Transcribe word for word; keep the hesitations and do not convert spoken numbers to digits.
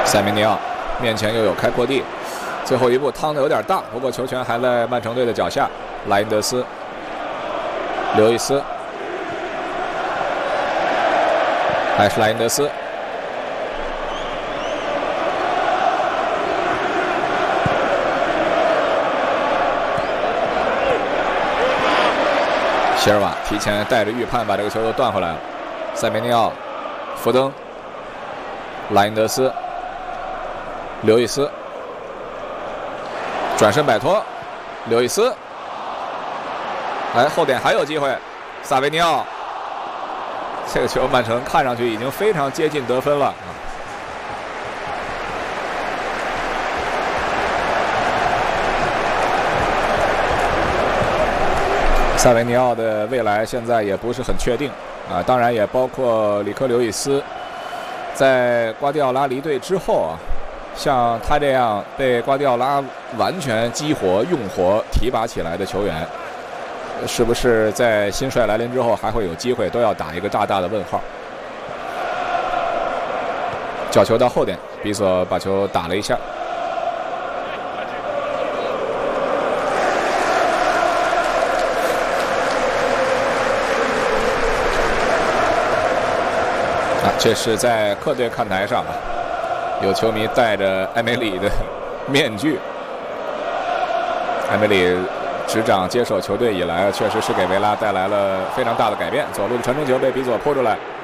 塞梅尼奥面前又有开阔地，最后一步趟的有点大，不过球权还在曼城队的脚下。莱因德斯、刘易斯，还是莱因德斯。席尔瓦提前带着预判把这个球都断回来了。塞梅尼奥、福登、莱因德斯、刘易斯，转身摆脱，刘易斯，哎，后点还有机会，萨维尼奥，这个球曼城看上去已经非常接近得分了。萨维尼奥的未来现在也不是很确定啊，当然也包括里科刘易斯。在瓜迪奥拉离队之后啊，像他这样被瓜迪奥拉完全激活、用活、提拔起来的球员，是不是在新帅来临之后还会有机会，都要打一个大大的问号。角球到后点，比索把球打了一下。啊，这是在客队看台上啊，有球迷戴着埃梅里的面具。埃梅里执掌接手球队以来，确实是给维拉带来了非常大的改变。左路的传中球被比索扑出来。